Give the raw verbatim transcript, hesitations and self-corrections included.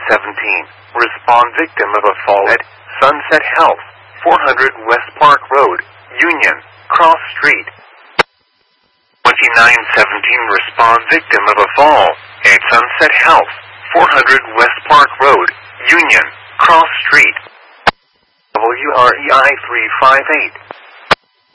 seventeen, respond victim of a fall at Sunset Health, four hundred West Park Road, Union, Cross Street. twenty-nine seventeen, respond victim of a fall at Sunset Health, four hundred West Park Road, Union, Cross Street. W R E I three five eight.